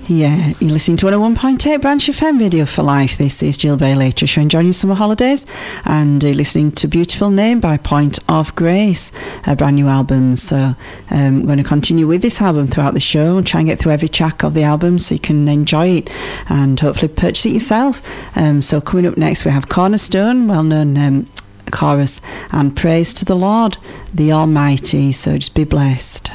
Yeah, you're listening to 101.8 Branch FM Radio for Life. This is Jill Bailey. Tricia enjoying your summer holidays, and you're listening to Beautiful Name by Point of Grace, a brand new album. So I'm going to continue with this album throughout the show and try and get through every track of the album so you can enjoy it and hopefully purchase it yourself. So coming up next we have Cornerstone, well-known chorus, and Praise to the Lord, the Almighty. So just be blessed.